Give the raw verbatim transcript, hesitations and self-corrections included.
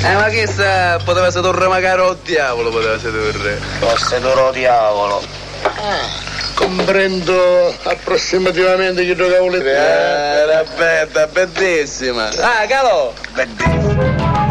Eh, ma che sa, poteva sedurre magari o diavolo, poteva sedurre. Lo sedurre o diavolo. Ah, comprendo approssimativamente chi giocavo le Eh, era bella, bellissima. Ah, Calò! Bellissimo.